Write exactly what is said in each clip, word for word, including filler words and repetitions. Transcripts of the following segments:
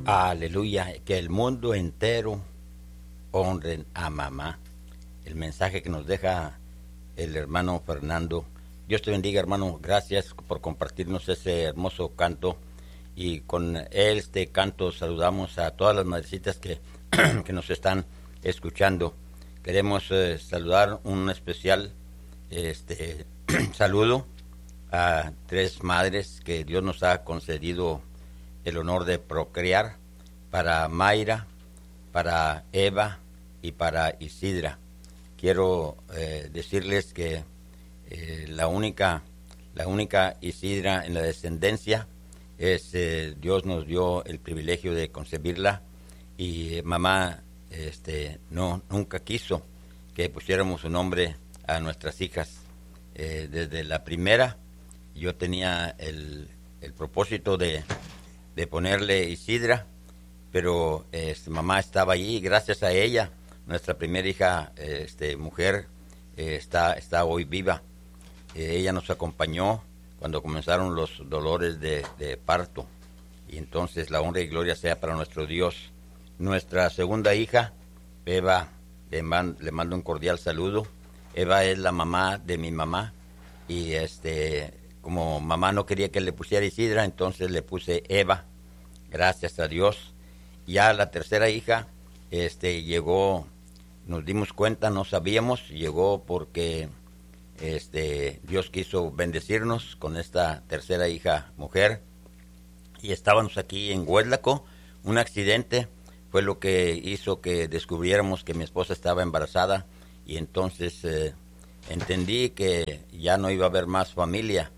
Aleluya, que el mundo entero honren a mamá. El mensaje que nos deja el hermano Fernando. Dios te bendiga, hermano. Gracias por compartirnos ese hermoso canto. Y con este canto saludamos a todas las madrecitas que, que nos están escuchando. Queremos eh, saludar un especial este saludo a tres madres que Dios nos ha concedido el honor de procrear, para Mayra, para Eva y para Isidra. Quiero eh, decirles que eh, la única la única Isidra en la descendencia es eh, Dios nos dio el privilegio de concebirla, y eh, mamá este no nunca quiso que pusiéramos su nombre a nuestras hijas. Eh, desde la primera yo tenía el, el propósito de de ponerle Isidra, pero este, mamá estaba allí, y gracias a ella, nuestra primera hija, este, mujer, eh, está, está hoy viva. Eh, ella nos acompañó cuando comenzaron los dolores de, de parto, y entonces la honra y gloria sea para nuestro Dios. Nuestra segunda hija, Eva, le, man, le mando un cordial saludo. Eva es la mamá de mi mamá, y este... como mamá no quería que le pusiera Isidra, entonces le puse Eva, gracias a Dios. Ya la tercera hija este, llegó, nos dimos cuenta, no sabíamos, llegó porque este, Dios quiso bendecirnos con esta tercera hija mujer. Y estábamos aquí en Huéslaco, un accidente fue lo que hizo que descubriéramos que mi esposa estaba embarazada, y entonces eh, entendí que ya no iba a haber más familia.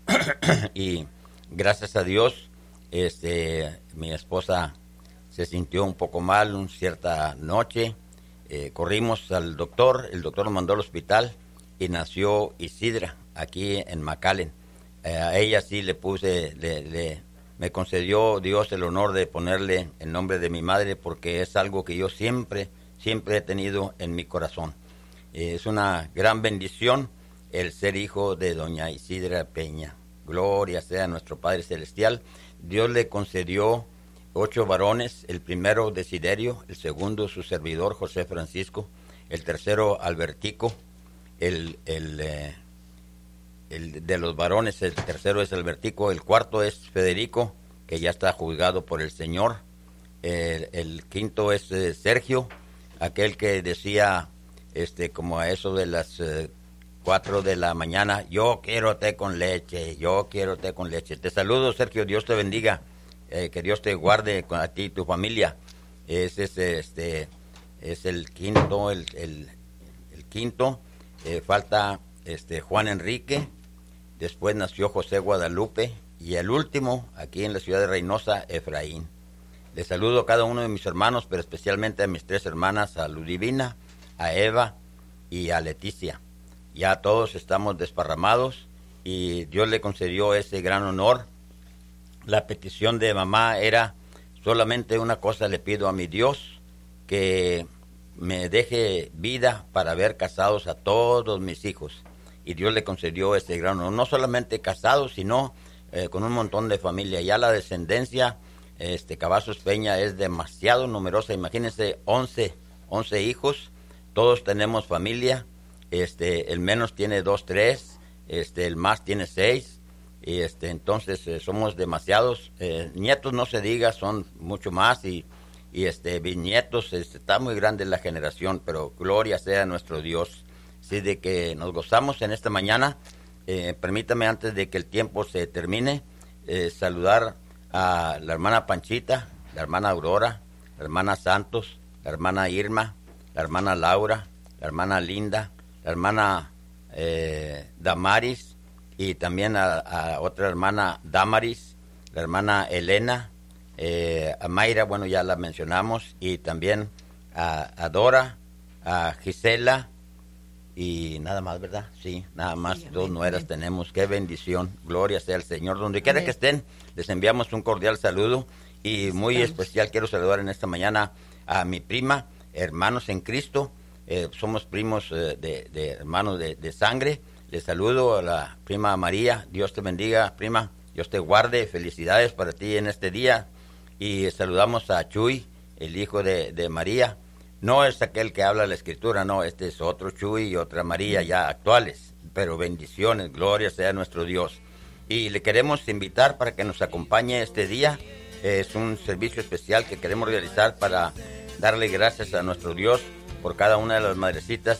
Y gracias a Dios, este, mi esposa se sintió un poco mal una cierta noche. Eh, corrimos al doctor, el doctor nos mandó al hospital y nació Isidra aquí en McAllen. Eh, a ella sí le puse, le, le, me concedió Dios el honor de ponerle el nombre de mi madre, porque es algo que yo siempre, siempre he tenido en mi corazón. Eh, es una gran bendición el ser hijo de doña Isidra Peña. Gloria sea a nuestro Padre Celestial. Dios le concedió ocho varones, el primero Desiderio, el segundo su servidor José Francisco, el tercero Albertico, el, el, eh, el de los varones, el tercero es Albertico, el cuarto es Federico, que ya está juzgado por el Señor, el, el quinto es eh, Sergio, aquel que decía, este como a eso de las... Eh, cuatro de la mañana, yo quiero té con leche, yo quiero té con leche. Te saludo, Sergio, Dios te bendiga, eh, que Dios te guarde a ti y tu familia. Ese es, este, es el quinto, el, el, el quinto, eh, falta este Juan Enrique, después nació José Guadalupe, y el último, aquí en la ciudad de Reynosa, Efraín. Les saludo a cada uno de mis hermanos, pero especialmente a mis tres hermanas, a Ludivina, a Eva y a Leticia. Ya todos estamos desparramados, y Dios le concedió ese gran honor. La petición de mamá era solamente una cosa: le pido a mi Dios que me deje vida para ver casados a todos mis hijos. Y Dios le concedió ese gran honor, no solamente casados, sino eh, con un montón de familia. Ya la descendencia, este Cavazos Peña es demasiado numerosa. Imagínense, once, once hijos, todos tenemos familia. Este, el menos tiene dos, tres, este, el más tiene seis, y este, entonces eh, somos demasiados. Eh, nietos no se diga, son mucho más, y, y este, bisnietos, este, está muy grande la generación, pero gloria sea a nuestro Dios. Así de que nos gozamos en esta mañana. Eh, permítame, antes de que el tiempo se termine, eh, saludar a la hermana Panchita, la hermana Aurora, la hermana Santos, la hermana Irma, la hermana Laura, la hermana Linda, la hermana eh, Damaris, y también a, a otra hermana Damaris, la hermana Elena, eh, a Mayra, bueno, ya la mencionamos, y también a, a Dora, a Gisela, y nada más, ¿verdad? Sí, nada más, sí, dos nueras amén. Tenemos. Qué bendición, gloria sea al Señor. Donde quiera amén. Que estén, les enviamos un cordial saludo, y muy Estamos. especial quiero saludar en esta mañana a mi prima, hermanos en Cristo. Eh, somos primos eh, de, de hermanos de, de sangre. Les saludo a la prima María. Dios te bendiga, prima. Dios te guarde. Felicidades para ti en este día. y saludamos a Chuy, el hijo de, de María. No es aquel que habla la Escritura, no, este es otro Chuy y otra María ya actuales, pero bendiciones, gloria sea nuestro Dios. Y le queremos invitar para que nos acompañe este día. Es un servicio especial que queremos realizar para darle gracias a nuestro Dios por cada una de las madrecitas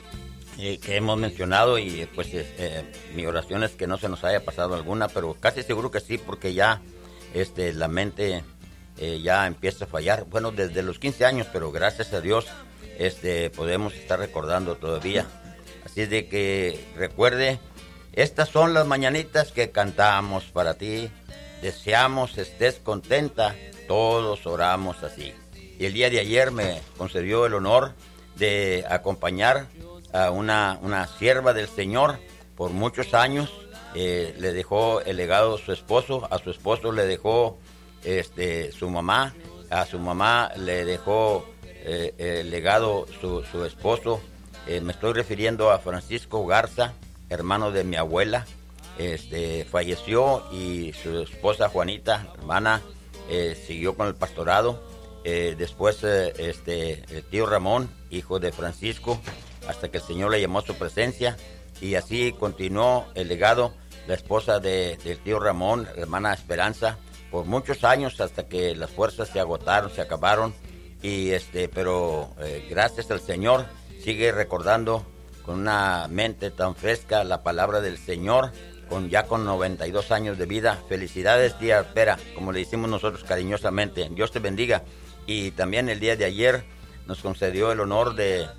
eh, que hemos mencionado, y pues eh, mi oración es que no se nos haya pasado alguna, pero casi seguro que sí, porque ya este, la mente eh, ya empieza a fallar. Bueno, desde los quince años, pero gracias a Dios este, podemos estar recordando todavía. Así es de que recuerde, estas son las mañanitas que cantamos para ti. Deseamos estés contenta, todos oramos así. Y el día de ayer me concedió el honor de acompañar a una, una sierva del Señor por muchos años. Eh, le dejó el legado a su esposo, a su esposo le dejó este, su mamá, a su mamá le dejó eh, el legado su, su esposo. Eh, me estoy refiriendo a Francisco Garza, hermano de mi abuela. Este, falleció, y su esposa Juanita, hermana, eh, siguió con el pastorado. Eh, después eh, este, el tío Ramón, hijo de Francisco, hasta que el Señor le llamó a su presencia, y así continuó el legado la esposa de, del tío Ramón, la hermana Esperanza, por muchos años, hasta que las fuerzas se agotaron, se acabaron. Y este, pero eh, gracias al Señor sigue recordando con una mente tan fresca la palabra del Señor, con ya con noventa y dos años de vida. Felicidades, tía Pera, como le decimos nosotros cariñosamente. Dios te bendiga. Y también el día de ayer nos concedió el honor de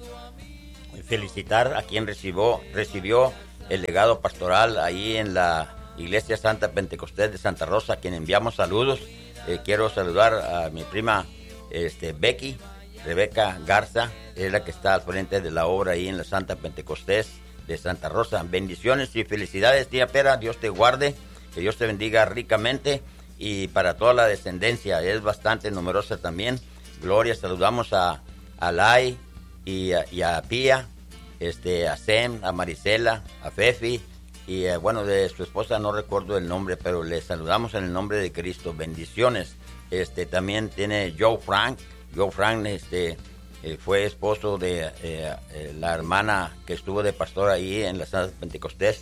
felicitar a quien recibió, recibió el legado pastoral ahí en la Iglesia Santa Pentecostés de Santa Rosa, a quien enviamos saludos. Eh, quiero saludar a mi prima este, Becky, Rebeca Garza, es la que está al frente de la obra ahí en la Santa Pentecostés de Santa Rosa. Bendiciones y felicidades, tía Pera, Dios te guarde, que Dios te bendiga ricamente, y para toda la descendencia, es bastante numerosa también. Gloria, saludamos a, a Lai y a, y a Pía, este, a Sem, a Marisela, a Fefi, y eh, bueno, de su esposa no recuerdo el nombre, pero le saludamos en el nombre de Cristo. Bendiciones. Este, también tiene Joe Frank, Joe Frank este, eh, fue esposo de eh, eh, la hermana que estuvo de pastor ahí en la Santa Pentecostés,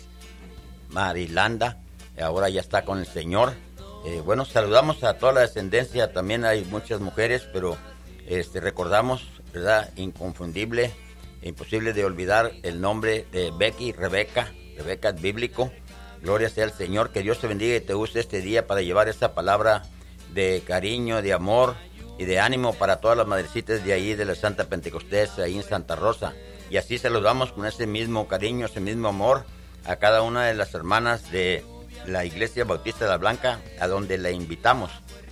Marilanda, ahora ya está con el Señor. Eh, bueno, saludamos a toda la descendencia, también hay muchas mujeres, pero este, recordamos, ¿verdad? Inconfundible, imposible de olvidar el nombre de Becky, Rebeca, Rebeca es bíblico. Gloria sea al Señor, que Dios te bendiga y te use este día para llevar esta palabra de cariño, de amor y de ánimo para todas las madrecitas de ahí de la Santa Pentecostés, ahí en Santa Rosa. Y así saludamos con ese mismo cariño, ese mismo amor a cada una de las hermanas de la Iglesia Bautista de la Blanca, a donde la invitamos.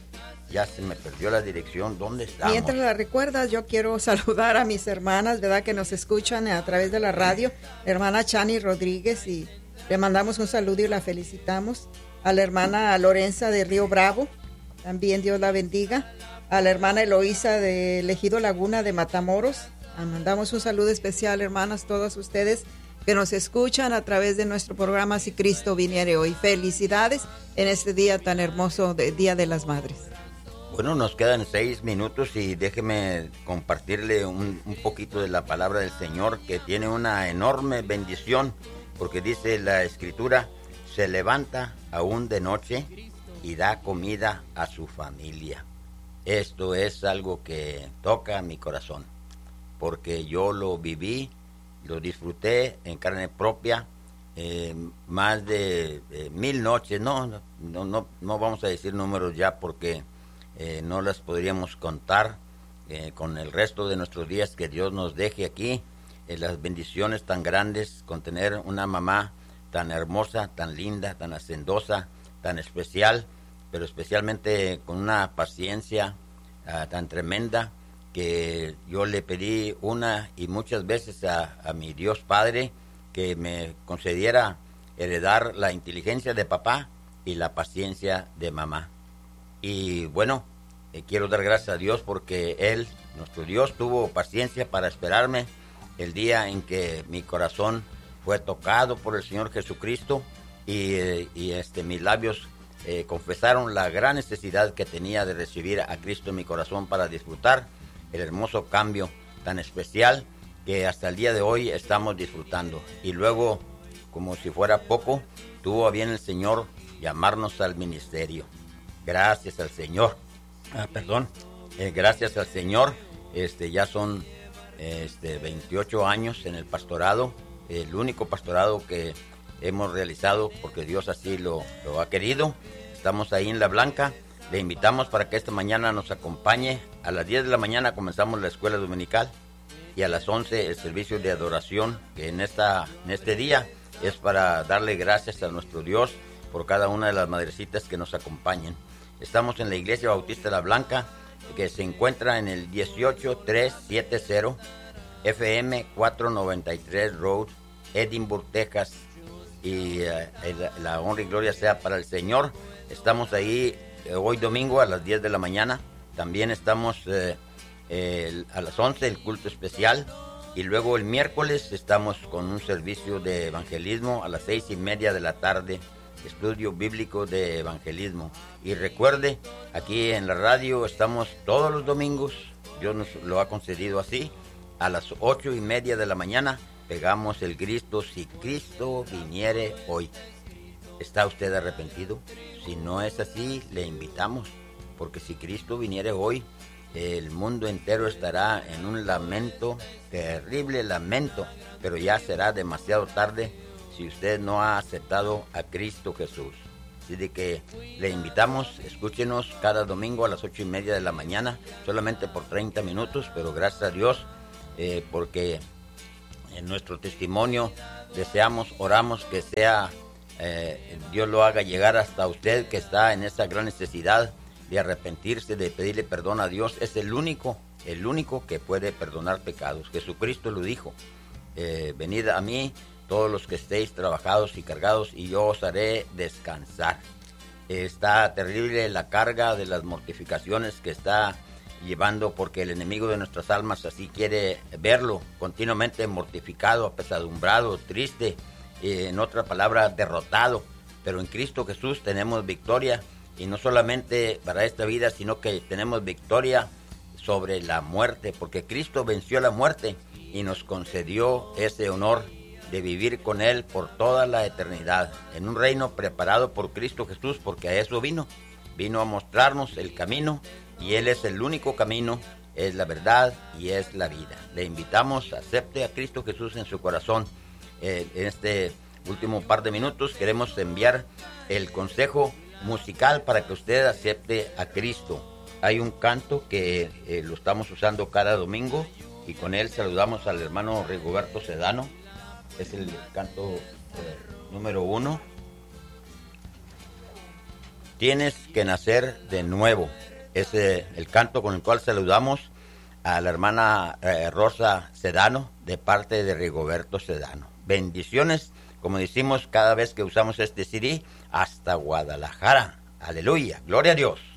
Ya se me perdió la dirección, ¿dónde estamos? Mientras la recuerdas, yo quiero saludar a mis hermanas, ¿verdad?, que nos escuchan a través de la radio. Hermana Chani Rodríguez, y le mandamos un saludo y la felicitamos. A la hermana Lorenza de Río Bravo, también Dios la bendiga. A la hermana Eloísa de Ejido Laguna de Matamoros, le mandamos un saludo especial, hermanas, todas ustedes que nos escuchan a través de nuestro programa Si Cristo Viniere Hoy. Felicidades en este día tan hermoso, de Día de las Madres. Bueno, nos quedan seis minutos y déjeme compartirle un, un poquito de la palabra del Señor, que tiene una enorme bendición, porque dice la Escritura: se levanta aún de noche y da comida a su familia. Esto es algo que toca mi corazón, porque yo lo viví, lo disfruté en carne propia, eh, más de eh, mil noches. No, no, no, no vamos a decir números ya, porque eh, no las podríamos contar eh, con el resto de nuestros días que Dios nos deje aquí. Eh, las bendiciones tan grandes con tener una mamá tan hermosa, tan linda, tan hacendosa, tan especial, pero especialmente con una paciencia uh, tan tremenda, que yo le pedí una y muchas veces a, a mi Dios Padre que me concediera heredar la inteligencia de papá y la paciencia de mamá. Y bueno, eh, quiero dar gracias a Dios porque Él, nuestro Dios, tuvo paciencia para esperarme el día en que mi corazón fue tocado por el Señor Jesucristo, y, eh, y este, mis labios eh, confesaron la gran necesidad que tenía de recibir a Cristo en mi corazón para disfrutar el hermoso cambio tan especial que hasta el día de hoy estamos disfrutando. Y luego, como si fuera poco, tuvo a bien el Señor llamarnos al ministerio. Gracias al Señor. Ah, perdón. Eh, gracias al Señor. Este, ya son este, veintiocho años en el pastorado. El único pastorado que hemos realizado porque Dios así lo, lo ha querido. Estamos ahí en La Blanca. Le invitamos para que esta mañana nos acompañe. A las diez de la mañana comenzamos la escuela dominical y a las once el servicio de adoración, que en, esta, en este día es para darle gracias a nuestro Dios por cada una de las madrecitas que nos acompañen. Estamos en la Iglesia Bautista La Blanca, que se encuentra en el dieciocho mil trescientos setenta F M cuatrocientos noventa y tres Road, Edinburgh, Texas. Y eh, la honra y gloria sea para el Señor. Estamos ahí eh, hoy domingo a las diez de la mañana. También estamos eh, eh, a las once el culto especial. Y luego el miércoles estamos con un servicio de evangelismo a las seis y media de la tarde. Estudio bíblico de evangelismo. Y recuerde, aquí en la radio estamos todos los domingos. Dios nos lo ha concedido así. A las ocho y media de la mañana pegamos el grito: si Cristo viniere hoy. ¿Está usted arrepentido? Si no es así, le invitamos, porque si Cristo viniere hoy, el mundo entero estará en un lamento, terrible lamento, pero ya será demasiado tarde si usted no ha aceptado a Cristo Jesús. Así de que le invitamos, escúchenos cada domingo a las ocho y media de la mañana, solamente por treinta minutos, pero gracias a Dios, eh, porque en nuestro testimonio deseamos, oramos que sea, eh, Dios lo haga llegar hasta usted que está en esa gran necesidad de arrepentirse, de pedirle perdón a Dios. Es el único, el único que puede perdonar pecados. Jesucristo lo dijo: eh, venid a mí todos los que estéis trabajados y cargados, y yo os haré descansar. Está terrible la carga de las mortificaciones que está llevando, porque el enemigo de nuestras almas así quiere verlo, continuamente mortificado, apesadumbrado, triste, eh, en otra palabra, derrotado. Pero en Cristo Jesús tenemos victoria, y no solamente para esta vida, sino que tenemos victoria sobre la muerte, porque Cristo venció la muerte y nos concedió ese honor de vivir con Él por toda la eternidad, en un reino preparado por Cristo Jesús, porque a eso vino, vino a mostrarnos el camino, y Él es el único camino, es la verdad y es la vida. Le invitamos, acepte a Cristo Jesús en su corazón. Eh, en este último par de minutos queremos enviar el consejo musical para que usted acepte a Cristo. Hay un canto que eh, lo estamos usando cada domingo, y con él saludamos al hermano Rigoberto Sedano. Es el canto eh, número uno. Tienes que nacer de nuevo. Es eh, el canto con el cual saludamos a la hermana eh, Rosa Sedano, de parte de Rigoberto Sedano. Bendiciones, como decimos cada vez que usamos este C D, hasta Guadalajara. Aleluya, gloria a Dios.